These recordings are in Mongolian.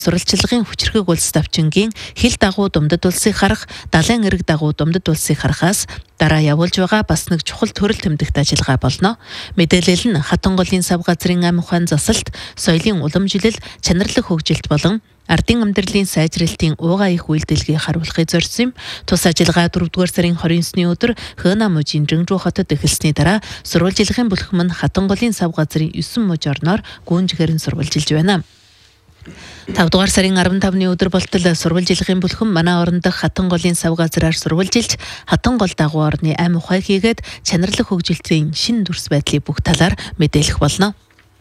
сурвалжлагын хүчирхэг улс давчингийн хил дагуу Думдад улсыг харах, далайн эрэг дагуу Думдад улсыг харахаас дараа явуулж байгаа бас нэг чухал төрөл тэмдэгт ажиллагаа болно. Мэдээлэл нь Хатан голын сав газрын амь ухаан засалт, соёлын уламжилал, чанарлаг хөгжилт болон ардын амьдралын сайжралтын уугаа их үйлдэлгийг харуулахыг зорьсон юм. Тус ажиллагаа 4-р сарын 29-ны өдөр Хөна мужийн Жингжу хотод эхэлсний дараа сурвалжлагын бүлэглэм нь Хатан голын сав газрын 9 муж орноор гүнжгээр нь сурвалжилж байна. 5-р сарын 15-ны өдөр болтол сурвалжлагын бүлэглэм манай орон дахь Хатан голын сав газраар сурвалжилж, Хатан гол дагуу орны амь ухааг хийгээд чанарлаг хөгжилтийн шинэ дүрс байдлыг бүх талаар мэдээлэх болно.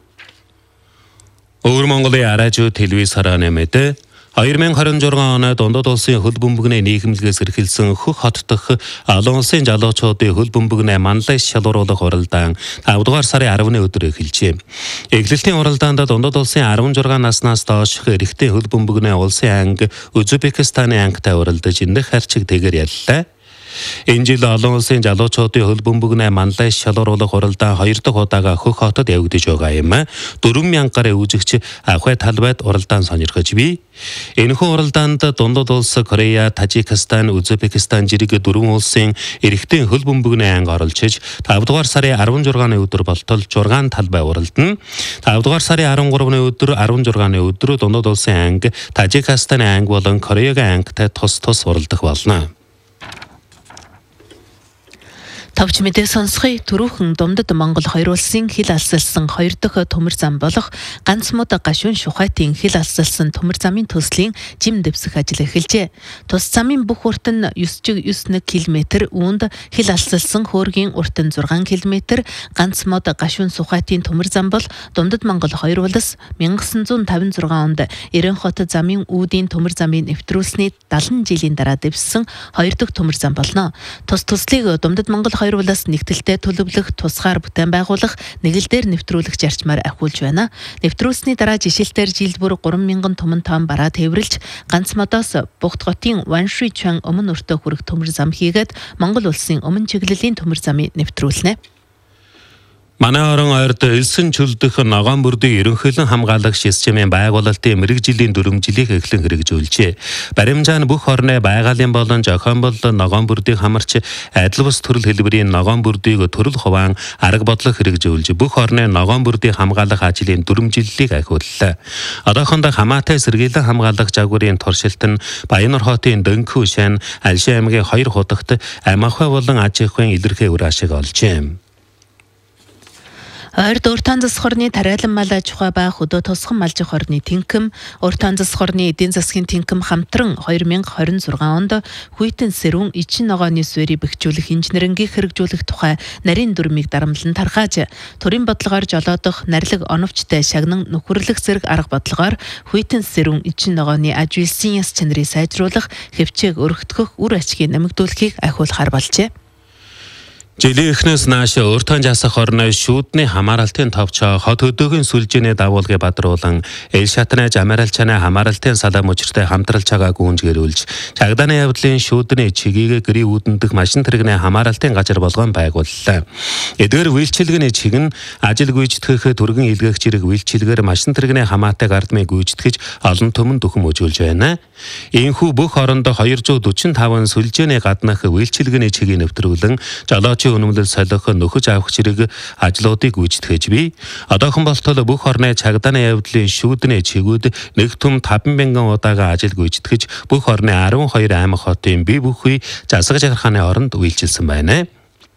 Өвөр Монголын Аражуу телевиз харааны мэдээ 2026 онд Дундад улсын хөл бөмбөгний нийгэмлэгээс эрхэлсэн Хөх хот дахь олон улсын залуучуудын хөл бөмбөгний манлайс шалгуулах уралдаан 5-р сарын 10-ны өдөр эхэлжээ. Эхлэлтийн уралдаанд Дундад улсын 16 наснаас доош эрэгтэй хөл бөмбөгний улсын анги Узбекистаны ангитай уралдаж эндх харчиг тэгээр яллаа. Энэ жил олон улсын залуучуудын хөл бөмбөгний манлайс шалгуулах уралдаан 2 дахь удаага Хөх хотод явагдаж байгаа юм. 4,000 гаруй үзэгч ахуй талбайд уралдаан сонирхож бий. Энэхүү уралдаанд Дундад улс, Корея, Тажикстан, Узбекистан жирэг 4 улсын эрэгтэй хөл бөмбөгний анги оролцож 5-р сарын 16-ны өдөр болтол 6 талбай уралдана. 5-р сарын 13-ны өдөр 16-ны өдөр Дундад улсын анги, Тажикстаны анги болон Кореягийн ангитай тус уралдах болно. Товч мэдээ сонсхий түрүүхэн Думдад Монгол 2 улсын хил алсалсан 2 дахь төмөр зам болох ганц мод гашуун Шухайтын хил алсалсан төмөр замын төслийн жим дэвсэх ажил эхэлжээ. Тус замын бүх урт нь 9.91 км, үүнд хил алсалсан хөөргийн урт нь 6 км, ганц мод гашуун Шухайтын төмөр зам бол Думдад Монгол 2 улс 1956 онд Эренхот замын үүдийн төмөр замыг нэвтрүүлсний 70 жилийн дараа дэвссэн 2 дахь төмөр зам болно. Тус төслийг Думдад Монгол 2 улс нэгтэлтэй төлөвлөх, тусгаар бүтээн байгуулах, нэгэлдээр нэвтрүүлэх зарчмаар ахиулж байна. Нэвтрүүлсний дараа жишээлтээр жилд бүр 3,000 түмэн тоон бараа тээвэрлж, ганц модоос Бугт хотын Ваншуйчан өмнө өртөө хүрэх төмөр зам хийгээд Монгол улсын өмнө чиглэлийн төмөр замыг нэвтрүүлнэ. Манай орон ойрд элсэн чөлдөх ногоон бүрдийг ерөнхийлөн хамгаалах системийн байгуулалтын мэрэгжлийн дүрмжилийг эхлэн хэрэгжүүлжээ. Баримжаа нь бүх орны байгалийн болон зохион болон ногоон бүрдийг хамарч адил бус төрөл хэлбэрийн ногоон бүрдийг төрөл хуваан арга бодлого хэрэгжүүлж бүх орны ногоон бүрдийг хамгаалах ажлын дүрмжиллийг ахиуллаа. Одоохондоо хамаатай сэргийлэн хамгаалах загварын туршилт нь Баянур хотын Дөнхүү шан, Алшин аймгийн 2 худагт амь ахуй болон аж ахуйн илэрхий үр ашиг олжээ. Ойрд уртаан засах хорны тариалан мал аж ахуй ба хөдөө тосгон малжих хорны тэнхэм, уртаан засах хорны эдийн засгийн тэнхэм хамтран 2026 онд хүйтэн сэрүүн ичин ногооны суурийг бэхжүүлэх инженерингийг хэрэгжүүлэх тухай нарийн дүрмийг дарамтлан тархааж, төрийн бодлогоор жолоодох нарилаг оновчтой шагнан нөхөрлөх зэрэг арга бодлогоор хүйтэн сэрүүн ичин ногооны аж үйлсийн яс чанарыг сайжруулах, хэвчээг өргөтгөх, үр ачгийг нэмэгдүүлэхийг ахиулахар болжээ. Жилийн эхнээс нааш уртаан засах хорны шүүдний хамааралтын товч хот хөдөөгийн сүлжээний дагуулгыг бадруулан эл шатнаж амиралчаны хамааралтын салаа мөчртэй хамтралж байгаа гүнжгэрүүлж чагдааны явдлын шүүдний чигийг гэрийн үүдэндх машин тэрэгний хамааралтын газар болгон байгууллаа. Эдгээр үйлчилгээний чиг нь ажил гүйцэтгэх түргэн илгээх зэрэг үйлчилгээр машин тэрэгний хамаатай гардмыг гүйцэтгэж олон түмэн дөхөн өжүүлж байна. Ийхүү бүх орондоо 245 сүлжээний гаднах үйлчилгээний чигийг нэвтрүүлэн жолооч үнэмлэл солих нөхөж авах зэрэг ажлуудыг гүйцэтгэж бий. Одоохон болтол бүх орны чагдааны явдлын шүүдний чигүүд нэг түм 5,000 удаага ажил гүйцэтгэж бүх орны 12 аймаг хотын бие бүхий засаг жаргахааны оронд үйлчилсэн байна.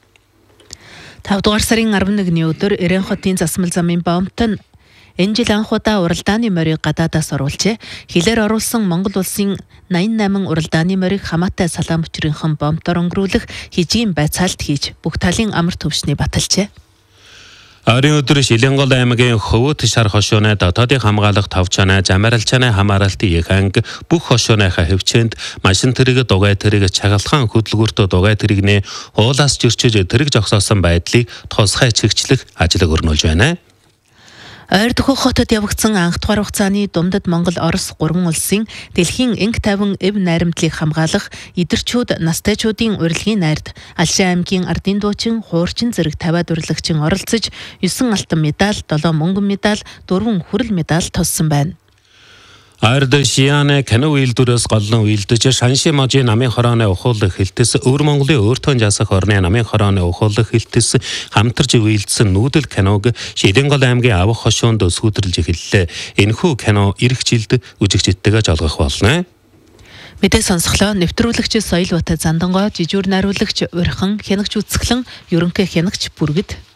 5-р сарын 11-ний өдөр Эренхотын засмал замын бомтон энэ жил анх удаа уралдааны морийг гадаадаас оруулжээ. Хилээр оруулсан Монгол улсын 88 уралдааны морийг хамаатай салаа мөчрийнхэн бомтоор өнгөрүүлэх хижгийн байцаалт хийж бүх талын амар төвшний баталжээ. Орын өдөр Шилэнгол аймгийн Хөвөт шар хошууны дотоодын хамгаалах товчооноо замаралчааны хамааралтын их анги бүх хошууныхаа хөвчөнд машин тэрэг дугай тэрэг чагалхан хөдөлгөөртөө дугай тэрэгний уулаас зөрчиж тэрэг зогсоосон байдлыг тусгай чигчлэх ажил өрнүүлж байна. Ойр Хөх хотод явагдсан анх дугаар хугацааны Думдад Монгол Орос 3 улсын дэлхийн энх тавин эв найрамдлыг хамгаалах идэрчүүд настайчуудын урилгын найрд Алшин аймгийн ардын дуучин хуурчин зэрэг 50 урлагчин оролцож 9 алтан медаль, 7 мөнгөн медаль, 4 хүрэл медаль туссан байна. Ард Шианы кино үйлдвэрээс голлон үйлдэж Шанши можийн намын хорооны ухуулах хэлтэс Өвөр Монголын өөртөө жасах орны намын хорооны ухуулах хэлтэс хамтарч үйлдсэн нүүдэл киног Шидэнгол аймгийн Авах хошуунд сүйтгэрлж эхэллээ. Энэхүү кино эх жилд үжигчдтэйгээ жолгох болно. Мэдээ сонсголоо нэвтрүүлэгч Соёл Бата Зандангой, жижүүр найруулагч Урхан, хянагч Үцгэлэн, ерөнхий хянагч Бүргэд